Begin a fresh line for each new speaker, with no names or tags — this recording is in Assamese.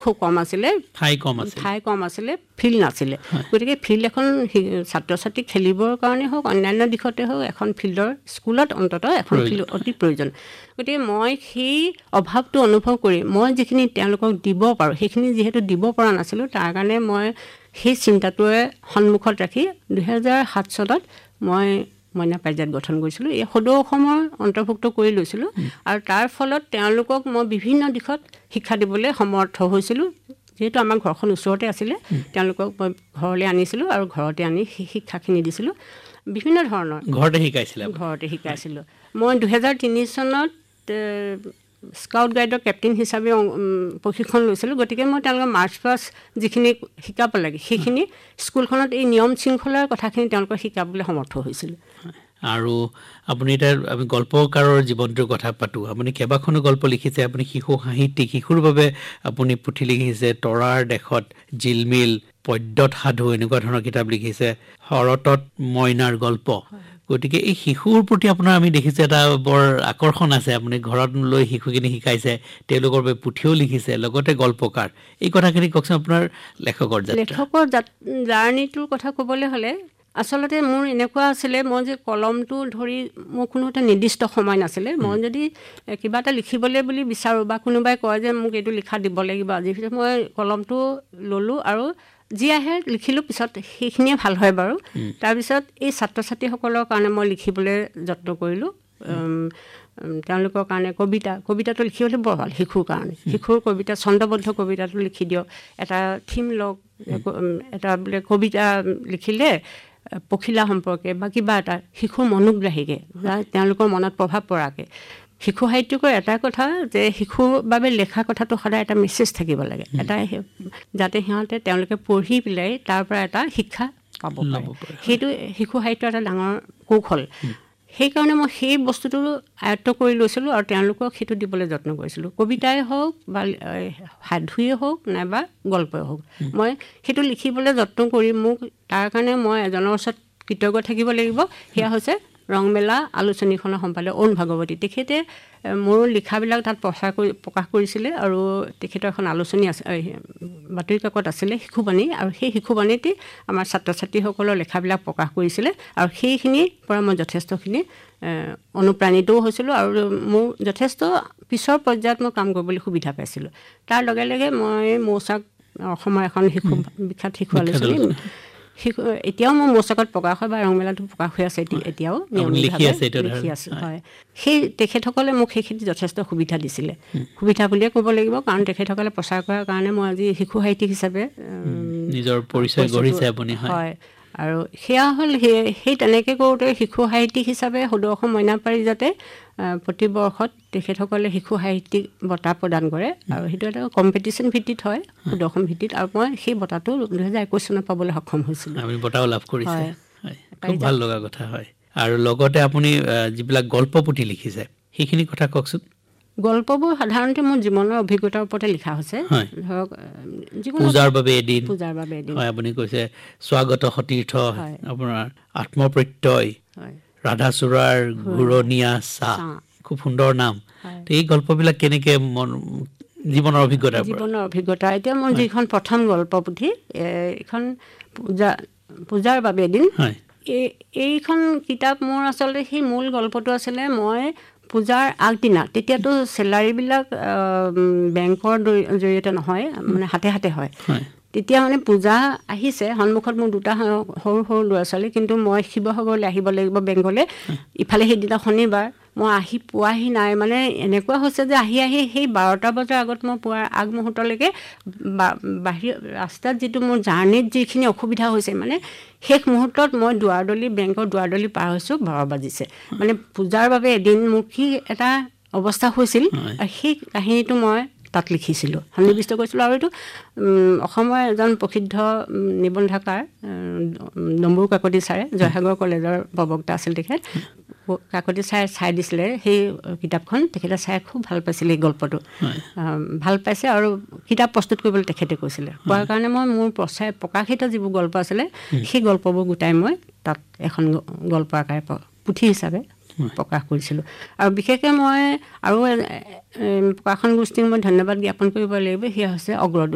খুব কম আছিলে, ঠাই কম আছিলে, ফিল্ড নাছিলে। গতিকে ফিল্ড এখন ছাত্ৰ ছাত্ৰীক খেলিবৰ কাৰণে হওক অন্যান্য দিশতে হওক এখন ফিল্ডৰ স্কুলত অন্ততঃ এখন ফিল্ড অতি প্ৰয়োজন। গতিকে মই সেই অভাৱটো অনুভৱ কৰি মই যিখিনি তেওঁলোকক দিব পাৰোঁ সেইখিনি যিহেতু দিব পৰা নাছিলোঁ, তাৰ কাৰণে মই সেই চিন্তাটোৱে সন্মুখত ৰাখি 2007 চনত মই মইনা পাৰিজাত গঠন কৰিছিলোঁ। এই সদৌ অসমৰ অন্তৰ্ভুক্ত কৰি লৈছিলোঁ আৰু তাৰ ফলত তেওঁলোকক মই বিভিন্ন দিশত শিক্ষা দিবলৈ সমৰ্থ হৈছিলোঁ। যিহেতু আমাৰ ঘৰখন ওচৰতে আছিলে, তেওঁলোকক মই ঘৰলৈ আনিছিলোঁ আৰু ঘৰতে আনি সেই শিক্ষাখিনি দিছিলোঁ। বিভিন্ন ধৰণৰ ঘৰতে শিকাইছিলোঁ। মই 2003 চনত স্কাউট গাইডৰ কেপ্টেইন হিচাপে প্ৰশিক্ষণ লৈছিলোঁ। গতিকে মই তেওঁলোকক মাৰ্চ পাষ্ট যিখিনি শিকাব লাগে সেইখিনি স্কুলখনত এই নিয়ম শৃংখলাৰ কথাখিনি তেওঁলোকক শিকাবলৈ সমৰ্থ হৈছিলোঁ।
আৰু আপুনি এতিয়া আমি গল্পকাৰৰ জীৱনটোৰ কথা পাতোঁ। আপুনি কেইবাখনো গল্প লিখিছে, আপুনি শিশু সাহিত্যিক, শিশুৰ বাবে আপুনি পুথি লিখিছে, তৰাৰ দেশত, জিলমিল, পদ্যত সাধু, এনেকুৱা ধৰণৰ কিতাপ লিখিছে, শৰতত মইনাৰ গল্প। গতিকে এই শিশুৰ প্ৰতি আপোনাৰ আমি দেখিছোঁ এটা বৰ আকৰ্ষণ আছে। আপুনি ঘৰত লৈ শিশুখিনি শিকাইছে, তেওঁলোকৰ বাবে পুথিও লিখিছে, লগতে গল্পকাৰ। এই কথাখিনি কওকচোন, আপোনাৰ লেখকৰ
জাৰ্ণিটোৰ কথা ক'বলৈ হ'লে আচলতে মোৰ এনেকুৱা আছিলে, মই যে কলমটো ধৰি মোৰ কোনো এটা নিৰ্দিষ্ট সময় নাছিলে। মই যদি কিবা এটা লিখিবলৈ বুলি বিচাৰোঁ বা কোনোবাই কয় যে মোক এইটো লিখা দিব লাগিব আজিৰ ভিতৰত, মই কলমটো ল'লোঁ আৰু যি আহে লিখিলোঁ। পিছত সেইখিনিয়ে ভাল হয় বাৰু। তাৰপিছত এই ছাত্ৰ ছাত্ৰীসকলৰ কাৰণে মই লিখিবলৈ যত্ন কৰিলোঁ। তেওঁলোকৰ কাৰণে কবিতাটো লিখিবলৈ বৰ ভাল। শিশুৰ কাৰণে শিশুৰ কবিতা, ছন্দবদ্ধ কবিতাটো লিখি দিয়ক, এটা থিম লওক, এটা বোলে কবিতা লিখিলে পখিলা সম্পৰ্কে বা কিবা এটা শিশুৰ মনোগ্ৰাহীকৈ, তেওঁলোকৰ মনত প্ৰভাৱ পৰাকৈ। শিশু সাহিত্যিকৰ এটা কথা যে শিশুৰ বাবে লেখা কথাটো সদায় এটা মেছেজ থাকিব লাগে, এটা যাতে তেওঁলোকে পঢ়ি পেলাই তাৰ পৰা এটা শিক্ষা পাব পাৰে। সেইটো শিশু সাহিত্যৰ এটা ডাঙৰ কৌশল। সেইকাৰণে মই সেই বস্তুটো আয়ত্ব কৰি লৈছিলোঁ আৰু তেওঁলোকক সেইটো দিবলৈ যত্ন কৰিছিলোঁ। কবিতাই হওক বা সাধুৱে হওক নাইবা গল্পই হওক, মই সেইটো লিখিবলৈ যত্ন কৰি মোক তাৰ কাৰণে মই এজনৰ ওচৰত কৃতজ্ঞ থাকিব লাগিব। সেয়া হৈছে ৰংমেলা আলোচনীখনৰ সম্পাদক অৰুণ ভাগৱতী। তেখেতে মোৰ লিখাবিলাক তাত প্ৰকাশ কৰিছিলে আৰু তেখেতৰ এখন আলোচনী আছে, বাতৰি কাকত আছিলে শিশুবাণী, আৰু সেই শিশুবাণীতে আমাৰ ছাত্ৰ ছাত্ৰীসকলৰ লেখাবিলাক প্ৰকাশ কৰিছিলে। আৰু সেইখিনিৰ পৰা মই যথেষ্টখিনি অনুপ্ৰাণিতও হৈছিলোঁ আৰু মোৰ যথেষ্ট পিছৰ পৰ্যায়ত মই কাম কৰিবলৈ সুবিধা পাইছিলোঁ। তাৰ লগে লগে মই মৌচাক, অসমৰ এখন বিখ্যাত শিশু আলোচনী, এতিয়াও মোৰ মৌচাকত প্ৰকাশ হয় বা ৰংমেলাটো প্ৰকাশ হৈ আছে, এতিয়াও নিয়মিতভাৱে লিখি আছোঁ। হয়, সেই তেখেতসকলে মোক সেইখিনি যথেষ্ট সুবিধা দিছিলে, সুবিধা বুলিয়ে ক'ব লাগিব, কাৰণ তেখেতসকলে প্ৰচাৰ কৰাৰ কাৰণে মই আজি শিশু সাহিত্যিক হিচাপে
নিজৰ পৰিচয় গঢ়িছে আপুনি।
হয়, আৰু সেয়া হ'ল সেই তেনেকৈ কৰোঁতে শিশু সাহিত্যিক হিচাপে সদৌ অসম মইনা পাৰিজাতে প্ৰতি বৰ্ষত তেখেতসকলে শিশু সাহিত্যিক বঁটা প্ৰদান কৰে আৰু সেইটো এটা কম্পিটিশ্যন ভিত্তিত হয়, সদৌ অসম ভিত্তিত। আৰু মই সেই বঁটাটো 2021 চনত পাবলৈ সক্ষম হৈছিলোঁ।
আপুনি বঁটাও লাভ কৰিছে, খুব ভাল লগা কথা। হয়, আৰু লগতে আপুনি যিবিলাক গল্প পুথি লিখিছে সেইখিনি কথা কওকচোন।
গল্পবোৰ সাধাৰণতে মোৰ জীৱনৰ অভিজ্ঞতাৰ ওপৰতে লিখা হৈছে। ধৰক
পূজাৰ বাবে এদিন, হয়, আপুনি কৈছে স্বাগত সতীৰ্থ, আপোনাৰ আত্মপ্ৰত্যয়, ৰাধাচূড়াৰ ঘূৰণীয়া চাহ, খুব সুন্দৰ নাম। এই গল্পবিলাক কেনেকৈ জীৱনৰ অভিজ্ঞতা? এতিয়া মোৰ যিখন প্ৰথম গল্প পুথি, এইখন পূজাৰ বাবে এদিন, এইখন কিতাপ মোৰ আচলতে সেই মূল গল্পটো আছিলে মই পূজাৰ আগদিনা, তেতিয়াতো চেলাৰীবিলাক বেংকৰ জৰিয়তে নহয়, মানে হাতে হাতে হয়। তেতিয়া মানে পূজা আহিছে সন্মুখত, মোৰ দুটা সৰু সৰু ল'ৰা ছোৱালী, কিন্তু মই শিৱসাগৰলৈ আহিব লাগিব বেংকলৈ। ইফালে সেইদিনা শনিবাৰ, মই পোৱাহি নাই। মানে এনেকুৱা হৈছে যে আহি সেই 12টা বজাৰ আগত মই পোৱাৰ আগমুহূৰ্তলৈকে বাহিৰ ৰাস্তাত যিটো মোৰ জাৰ্ণিত যিখিনি অসুবিধা হৈছে, মানে শেষ মুহূৰ্তত মই বেংকৰ দুৱাৰদলি পাৰ হৈছোঁ, 12 বাজিছে। মানে পূজাৰ বাবে এদিন মোৰ কি এটা অৱস্থা হৈছিল, সেই কাহিনীটো মই তাত লিখিছিলোঁ, সন্নিৱিষ্ট কৰিছিলোঁ। আৰু এইটো অসমৰ এজন প্ৰসিদ্ধ নিবন্ধকাৰ ডম্বৰু কাকতি ছাৰে, জয়সাগৰ কলেজৰ প্ৰবক্তা আছিল তেখেত, কাকতি ছাৰে চাই দিছিলে সেই কিতাপখন। তেখেতে চাই খুব ভাল পাইছিলে এই গল্পটো, ভাল পাইছে আৰু কিতাপ প্ৰস্তুত কৰিবলৈ তেখেতে কৈছিলে। কোৱাৰ কাৰণে মই মোৰ প্ৰকাশিত যিবোৰ গল্প আছিলে সেই গল্পবোৰ গোটাই মই তাত এখন গল্প আকাৰে পুথি হিচাপে প্ৰকাশ কৰিছিলোঁ। আৰু বিশেষকৈ মই আৰু প্ৰকাশন গোষ্ঠীক মই ধন্যবাদ জ্ঞাপন কৰিব লাগিব, সেয়া হৈছে অগ্ৰদূত।